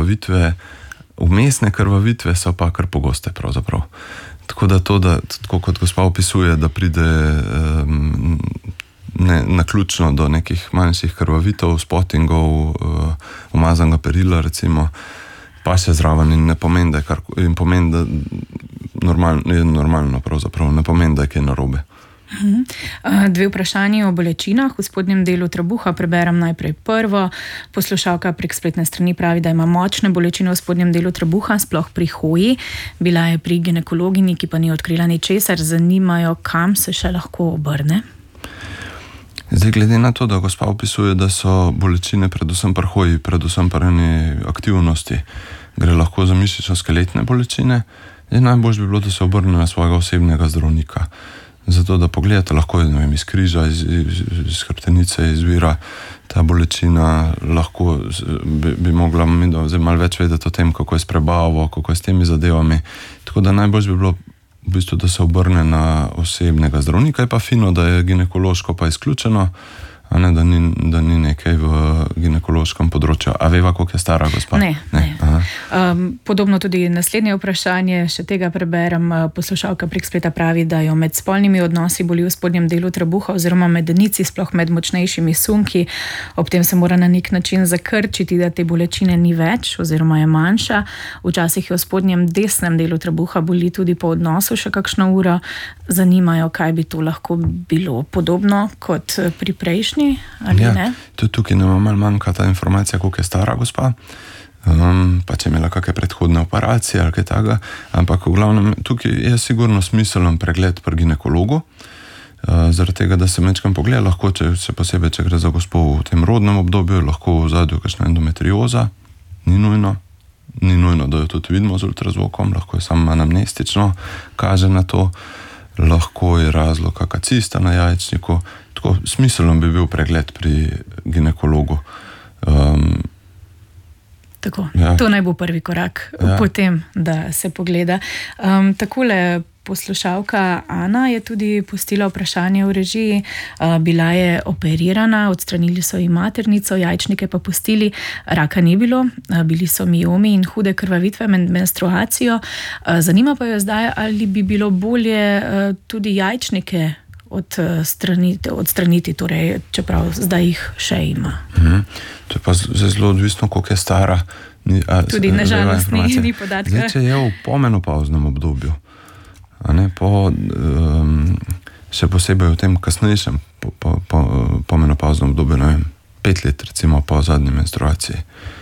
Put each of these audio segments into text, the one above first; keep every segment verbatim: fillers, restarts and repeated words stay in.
krvavitve, vmesne krvavitve so pa kar pogoste pravzaprav. Tako da to, da, tako kot gospa opisuje, da pride um, ne, naključno do nekih manjših krvavitev, spottingov, uh, umazanega perila recimo, pa še zraven in ne pomeni, da je, kar, in pomeni, da normal, je normalno pravzaprav, ne pomeni, da je kaj narobe. Dve vprašanje o bolečinah v spodnjem delu trebuha. Preberem najprej prvo. Poslušalka prek spletne strani pravi, da ima močne bolečine v spodnjem delu trebuha, sploh pri hoji. Bila je pri ginekologinji, ki pa ni odkrila ničesar. Zanimajo, kam se še lahko obrne? Zdaj, glede na to, da gospa opisuje, da so bolečine predvsem pri hoji, predvsem pri eni aktivnosti, gre lahko za mišično-skeletne bolečine, zdaj najbolj bi bilo, da se obrne na svojega osebnega zdravnika. Zato, da pogledate, lahko je, ne vem, iz križa, iz, iz, iz hrbtenice izvira ta bolečina, lahko bi, bi mogla zdaj malo več vedeti o tem, kako je s prebavo, kako je s temi zadevami. Tako da najbolj bi bilo v bistvu, da se obrne na osebnega zdravnika. Je pa fino, da je ginekološko pa izključeno, a ne, da ni, da ni nekaj v ginekološkem področju. A veva, koliko je stara gospa? Ne. ne. Um, podobno tudi naslednje vprašanje, še tega preberem. Poslušalka prek spleta pravi, da jo med spolnimi odnosi boli v spodnjem delu trebuha oziroma medenici, sploh med močnejšimi sunki. Ob tem se mora na nek način zakrčiti, da te bolečine ni več oziroma je manjša. Včasih jo v spodnjem desnem delu trebuha boli tudi po odnosu še kakšno uro. Zanimajo, kaj bi to lahko bilo podobno kot pri prejšnji. Ali ja, ne? Tudi tukaj nam malo manjka ta informacija, koliko je stara gospa, um, pa če je imela kakšne predhodne operacije ali kaj takega, ampak v glavnem tukaj je sigurno smiselen pregled pri ginekologu, uh, zaradi tega, da se mečkam pogleda, lahko, če se posebej, če gre za gospo v tem rodnem obdobju, lahko v zadju kakšna endometrioza, ni nujno, ni nujno, da jo tudi vidimo z ultrazvokom, lahko je samo anamnestično, kaže na to, lahko je razlog kakšna cista na jajčniku. Tako smiselno bi bil pregled pri ginekologu. Um, Tako, ja. To naj bo prvi korak ja. potem, da se pogleda. Um, takole poslušalka Ana je tudi pustila vprašanje v režiji. Uh, bila je operirana, odstranili so ji maternico, jajčnike pa pustili, raka ni bilo, uh, bili so miomi in hude krvavitve med menstruacijo. Uh, zanima pa jo zdaj, ali bi bilo bolje uh, tudi jajčnike odstraniti, odstraniti torej, čeprav zdaj jih še ima. Mhm. To je pa zelo odvisno, koliko je stara. Ni, a, tudi nažalost ni, ni podatka. Zdaj, če je v pomenopauznem obdobju, a ne, po, um, še posebej v tem kasnejšem po, po, po, pomenopauznem obdobju, ne vem, pet let recimo po zadnji menstruaciji,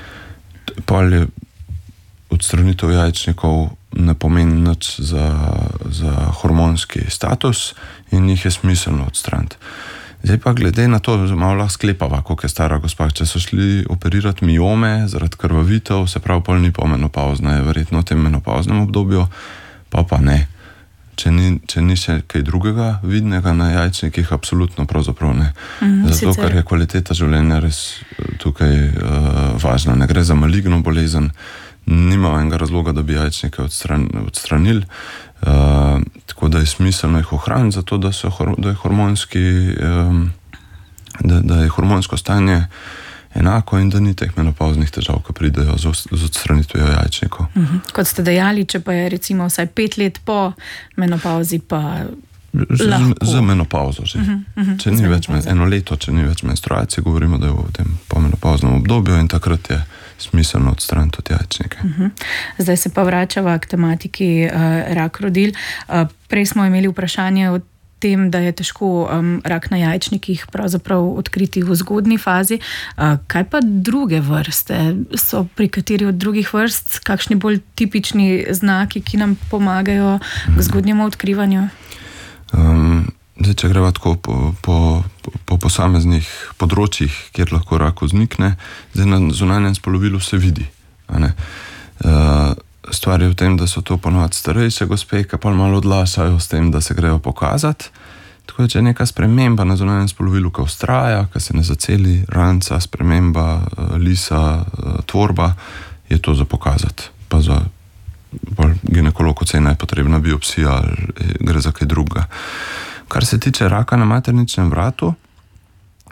pa ali odstranitev jajčnikov ne pomeni nič za, za hormonski status in jih je smiselno odstraniti. Zdaj pa glede na to, malo lahko sklepava, koliko je stara gospa, če so šli operirati miome zaradi krvavitev, se pravi pol ni pomenopauzna, je verjetno v tem menopauznem obdobju, pa pa ne. Če ni, če ni še kaj drugega vidnega na jajčnikih, absolutno pravzaprav ne. Mm, Zato, sicer. Ker je kvaliteta življenja res tukaj uh, važna. Ne gre za maligno bolezen, nima enega razloga, da bi jajčnike odstran, odstranili, uh, tako da je smiselno jih ohraniti, zato da, so, da, je hormonski, um, da, da je hormonsko stanje enako in da ni teh menopauznih težav, ki pridejo z, z odstranitvijo jajčnikov. Uh-huh. Kot ste dejali, če pa je recimo vsaj pet let po menopauzi, pa z, z menopauzo že. Uh-huh, uh-huh, če ni več, eno leto, če ni več menstruacije, govorimo, da je v tem pomenopauznem obdobju in takrat je smiselno odstraniti od jajčnike. Uh-huh. Zdaj se pa vračava k tematiki uh, rak rodil. Uh, prej smo imeli vprašanje o tem, da je težko um, rak na jajčnikih pravzaprav odkriti v zgodnji fazi. Uh, kaj pa druge vrste? So pri kateri od drugih vrst kakšni bolj tipični znaki, ki nam pomagajo k zgodnjemu odkrivanju? Um, zdaj, če greva tako po, po, po, po posameznih področjih, kjer lahko rak vznikne, zdaj na zunanjem spolovilu se vidi. A ne? Uh, stvar je v tem, da so to ponovadi starejše gospe, ki pa malo odlašajo s tem, da se grejo pokazati. Tako da, če je neka sprememba na zunanjem spolovilu, ki vztraja, ki se ne zaceli ranca, sprememba uh, lisa, uh, tvorba, je to za pokazati. Pa za ginekolog ocena je potrebna biopsija ali gre za kaj drugega. Kar se tiče raka na materničnem vratu,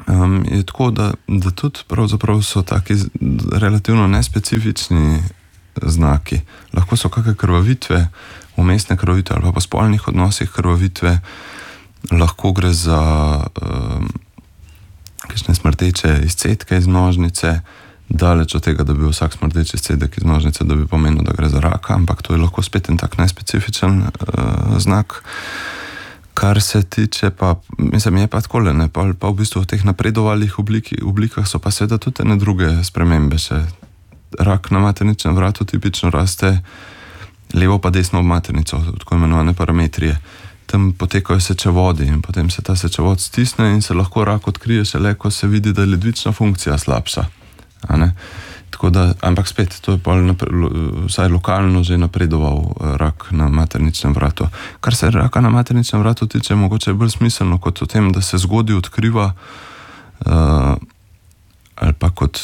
um, je tako, da, da tudi pravzaprav so taki relativno nespecifični znaki. Lahko so kakšne krvavitve, vmesne krvavitve ali pa po spolnih odnosih krvavitve, lahko gre za um, kakšne smrteče izcedke iz nožnice, daleč od tega, da bi vsak smrteč izcedek iz nožnice, da bi pomenil, da gre za raka, ampak to je lahko spet en tak nespecifičen uh, znak. Kar se tiče pa, mislim, je pa takole, ne, pa, pa v bistvu v teh napredovalih obliki, oblikah so pa seveda tudi ene druge spremembe še. Rak na materničnem vratu tipično raste levo pa desno ob maternico, tako imenovane parametrije. Tam potekajo sečevodi in potem se ta sečevod stisne in se lahko rak odkrije šele, ko se vidi, da je ledvična funkcija slabša. A ne? Tako da, ampak spet, to je pa vsaj lokalno že napredoval rak na materničnem vratu. Kar se raka na materničnem vratu tiče, mogoče je bolj smiselno kot o tem, da se zgodaj odkriva uh, ali pa kot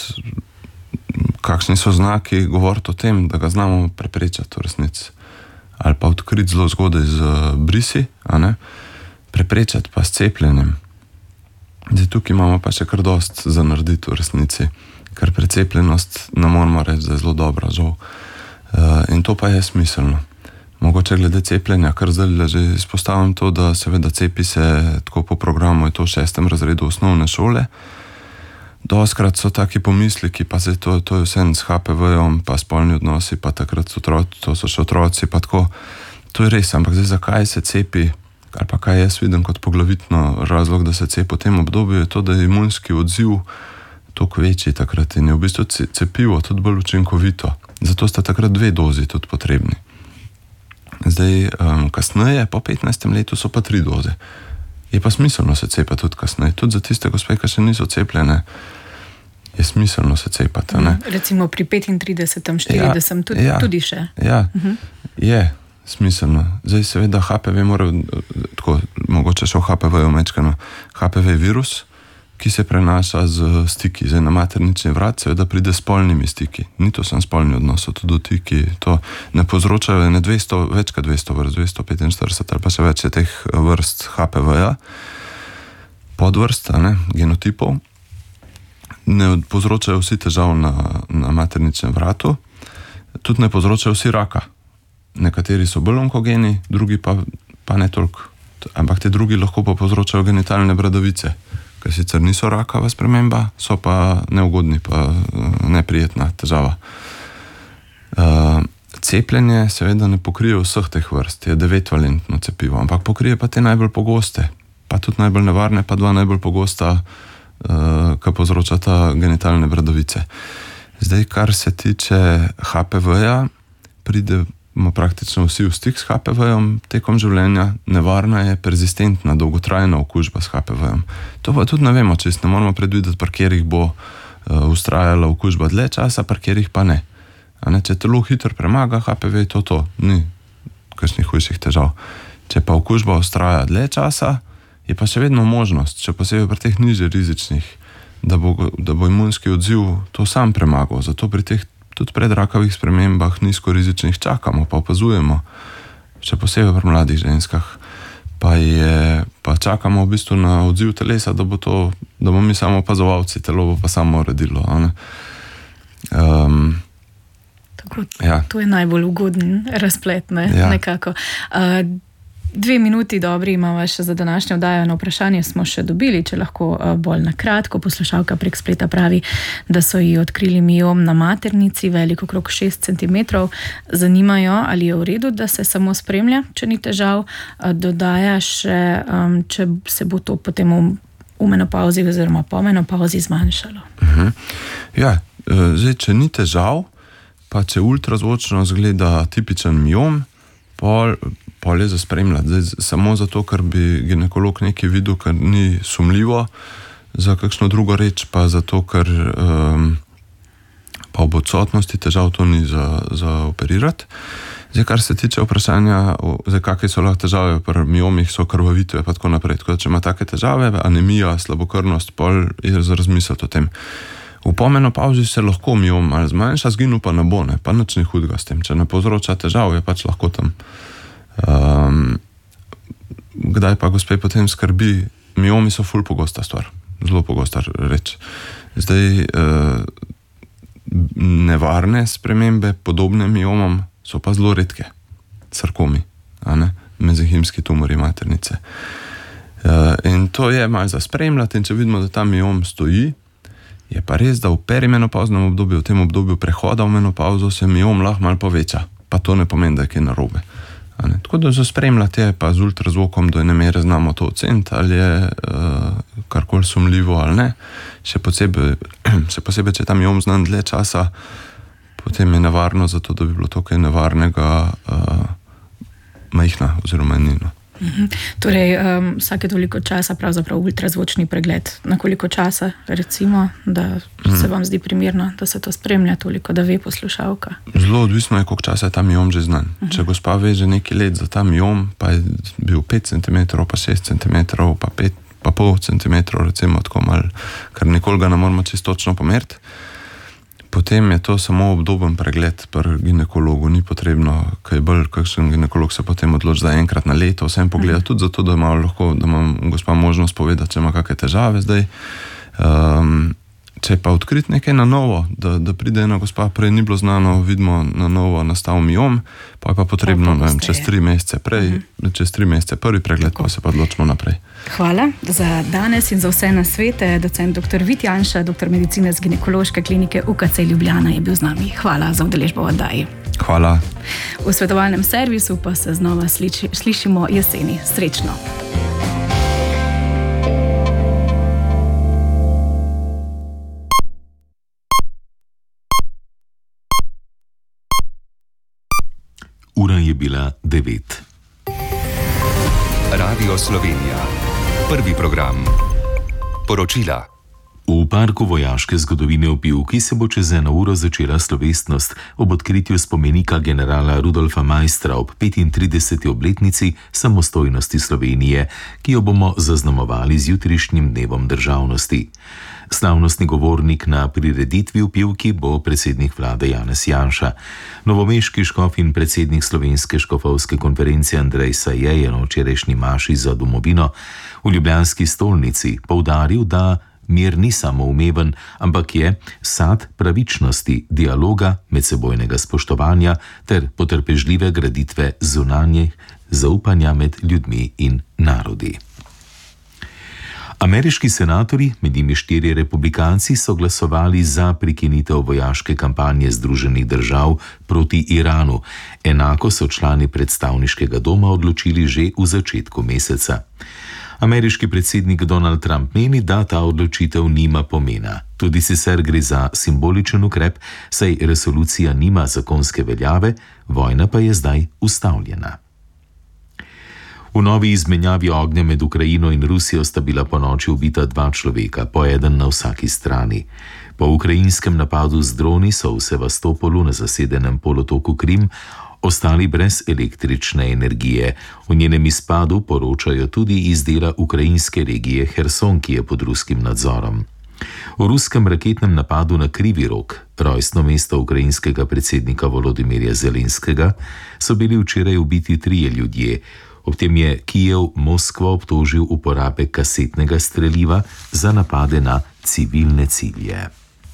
kakšni so znaki govoriti o tem, da ga znamo preprečati v resnici. Ali pa odkriti zelo zgodaj z brisi, a ne? Preprečati pa s cepljenjem. Zdaj, tukaj imamo pa še kar dost za narediti v resnici, ker precepljenost ne moramo reči, da je zelo dobra, žal. Uh, in to pa je smiselno. Mogoče glede cepljenja, kar zdaj že izpostavim to, da seveda cepi se tako po programu, je to v šestem razredu osnovne šole. Doskrat so taki pomisliki, pa se to, to je vse s H P V-om, pa spolni odnosi, pa takrat so otroci, to so še otroci, pa tako. To je res, ampak zdaj zakaj se cepi, ali pa kaj jaz vidim kot poglavitno razlog, da se cepi v tem obdobju, je to, da je imunski odziv toliko večji takrat in je v bistvu cepivo tudi bolj učinkovito. Zato sta takrat dve dozi tudi potrebni. Zdaj, um, kasneje, po petnajstem letu, so pa tri doze. Je pa smiselno se cepati tudi kasneje. Tudi za tiste gospe, ki še niso cepljene, je smiselno se cepati. Ne? Recimo pri petintridesetem, štiridesetem ja, tudi, ja, tudi še. Ja, uh-huh. Je smiselno. Zdaj seveda H P V mora, tako, mogoče še v H P V-ju mečkano, H P V je virus, ki se prenaša z stiki. Zdaj na maternični vrat seveda pride s spolnimi stiki. Ni to samo spolni odnos, tudi dotiki. To ne povzročajo ne dvesto, več kot dvesto vrst, dvesto petinštirideset ali pa še več je teh vrst H P V-ja, podvrst, ne, genotipov. Ne povzročajo vsi težav na, na materničnem vratu, tudi ne povzročajo vsi raka. Nekateri so bolj onkogeni, drugi pa, pa ne toliko. Ampak te drugi lahko pa povzročajo genitalne bradavice, ker sicer niso rakava sprememba, so pa neugodni, pa neprijetna težava. Uh, cepljenje seveda ne pokrije vseh teh vrst, je devetvalentno cepivo, ampak pokrije pa te najbolj pogoste, pa tudi najbolj nevarne, pa dva najbolj pogosta, uh, ki povzročata genitalne bradavice. Zdaj, kar se tiče H P V-ja, pride ima praktično vsi v stik s H P V-jem tekom življenja, nevarna je persistentna, dolgotrajna okužba s H P V-jem. To pa tudi ne vemo, če ne moramo predvideti, pri katerih bo uh, ustrajala okužba dlje časa, pri katerih pa ne. A ne, če telo hitro premaga H P V, je to to, ni kakšnih hujših težav. Če pa okužba ustraja dlje časa, je pa še vedno možnost, še posebej pri teh nižje rizičnih, da bo, da bo imunski odziv to sam premagal. Zato pri teh tudi predrakavih spremembah nizkorizičnih čakamo, pa opazujemo, še posebej pri mladih ženskah, pa, je, pa čakamo v bistvu na odziv telesa, da bo to, da bo mi samo opazovalci, telo bo pa samo uredilo. Um, Tako, ja. To je najbolj ugoden razplet, ne? Ja. Nekako. Uh, Dve minuti dobri imamo še za današnjo oddajo. Na vprašanje smo še dobili, če lahko bolj na kratko. Poslušalka prek spleta pravi, da so ji odkrili miom na maternici, velik okrog šest centimetrov. Zanimajo, ali je v redu, da se samo spremlja, če ni težav. Dodaja še, um, če se bo to potem v, v menopauzi oziroma po menopauzi zmanjšalo. Uh-huh. Ja, zdaj, če ni težav, pa če ultrazvočno zgleda tipičen miom, pol pol je za spremljati. Zdaj, samo zato, ker bi ginekolog nekaj videl, kar ni sumljivo za kakšno drugo reč, pa zato, ker um, pa ob odsotnosti težav to ni za, za operirati. Zdaj, kar se tiče vprašanja, zdaj, kakve so lahko težave, pri miomih so krvavitve, pa tako naprej. Tako da, če ima take težave, anemija, slabokrvnost, pol je za razmisliti o tem. V pomenopauzi se lahko miom ali zmanjša, zginil pa ne bo, ne, pa nič ni hudega s tem. Če ne povzroča težav, je pač lahko tam. Um, kdaj pa gospe potem skrbi, miomi so ful pogosta stvar. zelo pogosta reč. Zdaj, nevarne spremembe, podobne miomom, so pa zelo redke. Sarkomi, a ne? Mezenhimski tumori maternice. In to je malo za spremljati, in če vidimo, da ta miom stoji, je pa res, da v perimenopavznem obdobju, v tem obdobju prehoda v menopavzo, se miom lahko malo poveča. Pa to ne pomeni, da je kaj narobe. Tako da za spremljati je, pa z ultrazvokom do ene mere znamo to oceniti, ali je uh, karkoli sumljivo ali ne. Še posebej, še posebej, če je ta miom znan dlje časa, potem je nevarno zato, da bi bilo to kaj nevarnega uh, majhna oziroma enino. Mhm. Torej, um, vsake toliko časa pravzaprav ultrazvočni pregled. Na koliko časa, recimo, da se vam zdi primerno, da se to spremlja toliko, da ve poslušalka? Zelo odvisno je, koliko časa je ta miom že znan. Uh-huh. Če gospa ve že nekaj let za ta miom, pa je bil pet centimetrov, pa šest centimetrov, pa pet, pa pol centimetrov, recimo tako malo, kar nikoli ga ne moramo čisto točno pomeriti, potem je to samo obdoben pregled pri ginekologu, ni potrebno, kaj bolj, kakšen ginekolog se potem odloči za enkrat na leto, vsem pogleda, mm. tudi zato, da ima lahko, da ima gospa možnost povedati, če ima kakšne težave zdaj. Um, če pa odkriti nekaj na novo, da, da pride ena gospa, prej ni bilo znano, vidimo na novo nastal miom, pa je pa potrebno, ne vem, čez tri mesece prej, mm-hmm. čez tri mesece prvi pregled, pa se pa odločimo naprej. Hvala za danes in za vse nasvete. Docent doktor Vid Janša, doktor medicine z ginekološke klinike U K C Ljubljana je bil z nami. Hvala za udeležbo v oddaji. Hvala. V svetovalnem servisu pa se znova sliči, slišimo jeseni. Srečno. Ura je bila devet. Radio Slovenija. Prvi program. Poročila. V parku vojaške zgodovine v Pivki se bo čez eno uro začela slovesnost ob odkritju spomenika generala Rudolfa Maistra ob petintrideseti obletnici samostojnosti Slovenije, ki jo bomo zaznamovali z jutrišnjim dnevom državnosti. Slavnostni govornik na prireditvi v Pivki bo predsednik vlade Janez Janša. Novomeški škof in predsednik Slovenske škofovske konference Andrej Saje je na včerajšnji maši za domovino v ljubljanski stolnici poudaril, da mir ni samoumeven, ampak je sad pravičnosti, dialoga, medsebojnega spoštovanja ter potrpežljive graditve zunanjih zaupanja med ljudmi in narodi. Ameriški senatorji, med njimi štirje republikanci, so glasovali za prekinitev vojaške kampanje Združenih držav proti Iranu. Enako so člani predstavniškega doma odločili že v začetku meseca. Ameriški predsednik Donald Trump meni, da ta odločitev nima pomena. Tudi sicer gre za simboličen ukrep, saj resolucija nima zakonske veljave, vojna pa je zdaj ustavljena. V novi izmenjavi ognja med Ukrajino in Rusijo sta bila ponoči ubita dva človeka, po eden na vsaki strani. Po ukrajinskem napadu z droni so v Sevastopolu na zasedenem polotoku Krim ostali brez električne energije. V njenem izpadu poročajo tudi iz dela ukrajinske regije Herson, ki je pod ruskim nadzorom. V ruskem raketnem napadu na Krivi Rog, rojstno mesto ukrajinskega predsednika Volodimirja Zelenskega, so bili včeraj ubiti trije ljudje. Ob tem je Kijev Moskvo obtožil uporabe kasetnega streliva za napade na civilne cilje.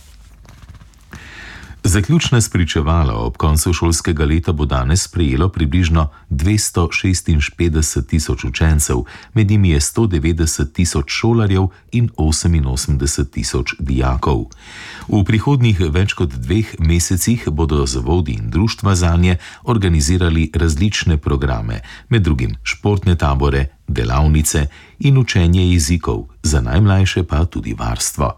Zaključna spričevala ob koncu šolskega leta bo danes prejelo približno dvesto šestinpetdeset tisoč učencev, med njimi je sto devetdeset tisoč šolarjev in oseminosemdeset tisoč dijakov. V prihodnjih več kot dveh mesecih bodo zavodi in društva zanje organizirali različne programe, med drugim športne tabore, delavnice in učenje jezikov, za najmlajše pa tudi varstvo.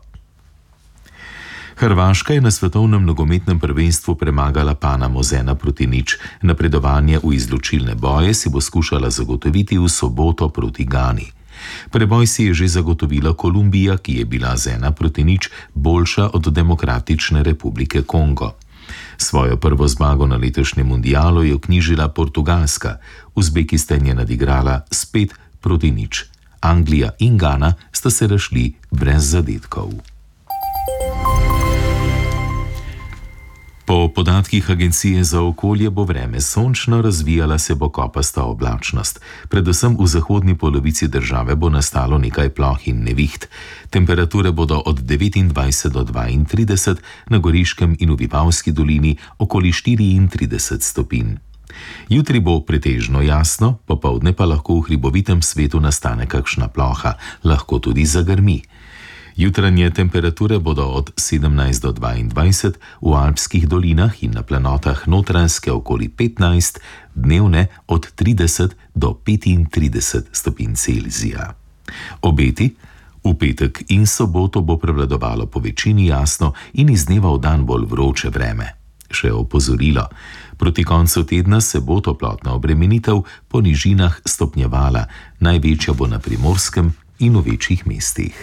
Hrvaška je na svetovnem nogometnem prvenstvu premagala Panamo z ena proti nič. Napredovanje v izločilne boje si bo skušala zagotoviti v soboto proti Gani. Preboj si je že zagotovila Kolumbija, ki je bila z ena proti nič boljša od Demokratične republike Kongo. Svojo prvo zmago na letošnjem mundialu je vknjižila Portugalska. Uzbekistan je nadigrala s pet proti nič. Anglija in Gana sta se razšli brez zadetkov. Po podatkih Agencije za okolje bo vreme sončno, razvijala se bo kopasta oblačnost. Predvsem v zahodni polovici države bo nastalo nekaj ploh in neviht. Temperature bodo od devetindvajset do dvaintrideset, na Goriškem in v Vipavski dolini okoli štiriintrideset stopinj. Jutri bo pretežno jasno, popoldne pa lahko v hribovitem svetu nastane kakšna ploha, lahko tudi zagrmi. Jutranje temperature bodo od sedemnajst do dvaindvajset, v alpskih dolinah in na planotah Notranjske okoli petnajst, dnevne od trideset do petintrideset stopinj Celzija. Obeti: v petek in soboto bo prevladovalo po večini jasno in iz dneva v dan bolj vroče vreme. Še opozorilo: proti koncu tedna se bo toplotna obremenitev po nižinah stopnjevala, največja bo na Primorskem in v večjih mestih.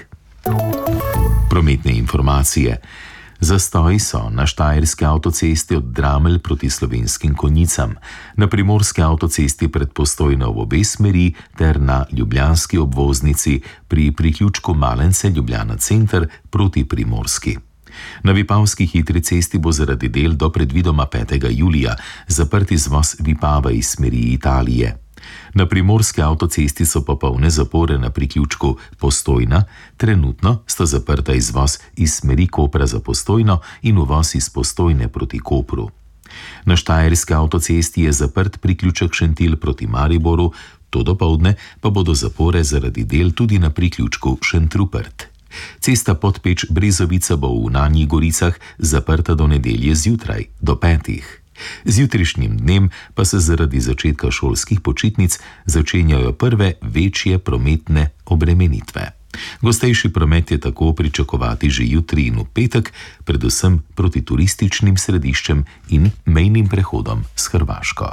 Prometne informacije. Zastoji so na štajerski avtocesti od Dramelj proti Slovenskim Konjicam, na primorski avtocesti pred Postojno v obe smeri ter na ljubljanski obvoznici pri priključku Malence Ljubljana center proti Primorski. Na Vipavski hitri cesti bo zaradi del do predvidoma petega julija zaprt izvoz Vipava iz smeri Italije. Na primorski avtocesti so popolne zapore na priključku Postojna, trenutno sta zaprta izvoz iz smeri Kopra za Postojno in uvoz iz Postojne proti Kopru. Na štajerski avtocesti je zaprt priključek Šentilj proti Mariboru, to dopoldne pa bodo zapore zaradi del tudi na priključku Šentrupert. Cesta Podpeč-Brezovica bo v Nanjih Goricah zaprta do nedelje zjutraj, do petih. Z jutrišnjim dnem pa se zaradi začetka šolskih počitnic začenjajo prve večje prometne obremenitve. Gostejši promet je tako pričakovati že jutri in v petek, predvsem proti turističnim središčem in mejnim prehodom s Hrvaško.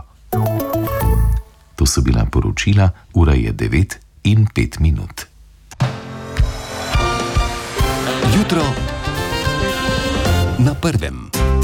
To so bila poročila, ura je devet in pet minut. Jutro na prvem.